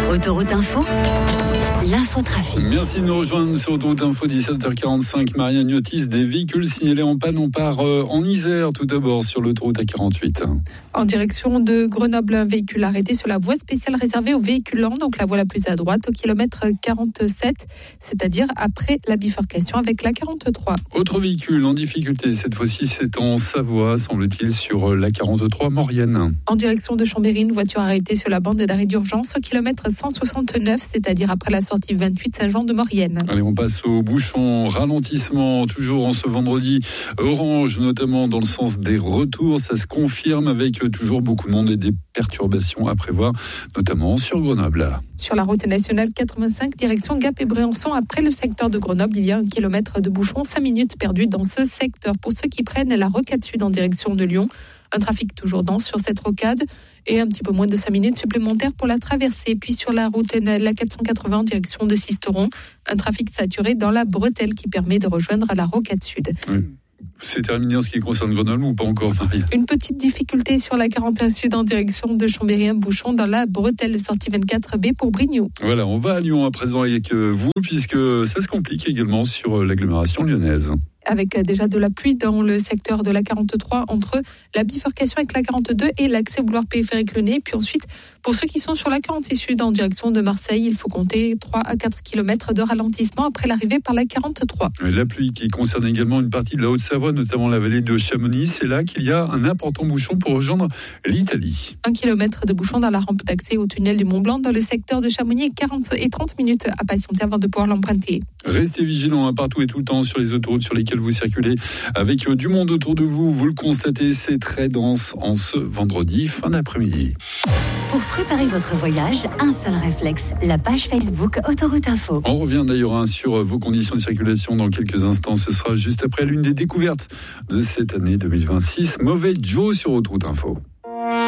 Autoroute Info, l'infotrafic. Merci de nous rejoindre sur Autoroute Info, 17h45. Maria Agnotis, des véhicules signalés en panne. On part en Isère tout d'abord sur l'autoroute A48. En direction de Grenoble, un véhicule arrêté sur la voie spéciale réservée aux véhicules lents, donc la voie la plus à droite, au kilomètre 47, c'est-à-dire après la bifurcation avec la 43. Autre véhicule en difficulté, cette fois-ci c'est en Savoie, semble-t-il, sur la 43 Maurienne. En direction de Chambéry, une voiture arrêtée sur la bande d'arrêt d'urgence au kilomètre 169, c'est-à-dire après la sortie 28 Saint-Jean-de-Maurienne. Allez, on passe au bouchon. Ralentissement, toujours en ce vendredi. Orange, notamment dans le sens des retours. Ça se confirme avec toujours beaucoup de monde et des perturbations à prévoir, notamment sur Grenoble. Sur la route nationale 85, direction Gap et Briançon, après le secteur de Grenoble, il y a 1 kilomètre de bouchon, 5 minutes perdues dans ce secteur. Pour ceux qui prennent la rocade sud en direction de Lyon, un trafic toujours dense sur cette rocade et un petit peu moins de 5 minutes supplémentaires pour la traversée. Puis sur la route la 480 en direction de Sisteron, un trafic saturé dans la bretelle qui permet de rejoindre la rocade sud. Oui. C'est terminé en ce qui concerne Grenoble ou pas encore, Marie? Une petite difficulté sur la 41 sud en direction de Chambéry, un bouchon dans la bretelle sortie 24B pour Brignoud. Voilà, on va à Lyon à présent avec vous, puisque ça se complique également sur l'agglomération lyonnaise. Avec déjà de la pluie dans le secteur de la 43 entre la bifurcation avec la 42 et l'accès au boulevard périphérique Le Nez. Puis ensuite, pour ceux qui sont sur la 46 sud en direction de Marseille, il faut compter 3 à 4 km de ralentissement après l'arrivée par la 43. La pluie qui concerne également une partie de la Haute-Savoie, notamment la vallée de Chamonix. C'est là qu'il y a un important bouchon pour rejoindre l'Italie. 1 kilomètre de bouchon dans la rampe d'accès au tunnel du Mont-Blanc dans le secteur de Chamonix et 30 minutes à patienter avant de pouvoir l'emprunter. Restez vigilants partout et tout le temps sur les autoroutes sur lesquelles vous circulez avec du monde autour de vous. Vous le constatez, c'est très dense en ce vendredi fin d'après-midi. Pour préparer votre voyage, un seul réflexe, la page Facebook Autoroute Info. On revient d'ailleurs sur vos conditions de circulation dans quelques instants. Ce sera juste après l'une des découvertes de cette année 2026. Mauvais Joe sur Autoroute Info.